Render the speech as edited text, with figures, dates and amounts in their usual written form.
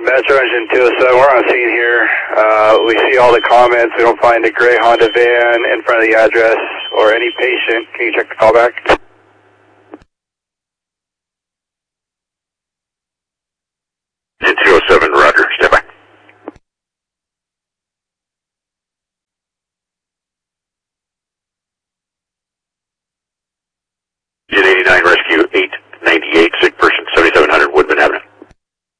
Metro Engine 207, we're on scene here. We see all the comments. We don't find a gray Honda van in front of the address or any patient. Can you check the callback?